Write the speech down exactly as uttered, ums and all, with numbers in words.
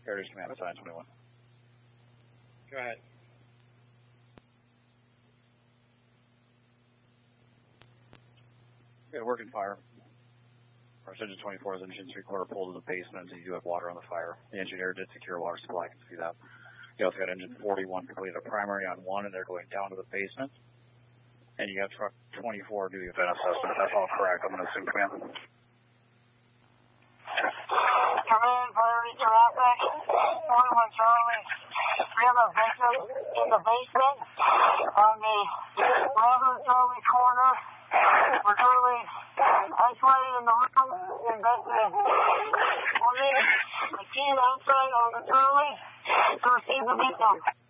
Heritage Command assigned twenty-one. Go ahead. Good work in fire. First engine twenty-four is engine three quarter pulled to the basement, and you do have water on the fire. The engineer did secure water supply, I can see that. You also got engine forty-one completed a primary on one, and they're going down to the basement. And you got truck twenty-four doing a vent assessment. That's all correct. I'm going to assume command. Command, priority to outback. twenty-one Charlie. We have a vent in the basement on the Robert Charlie corner. We're currently isolated in the room, investigating. We're meeting a team outside on the Charlie to receive the victim.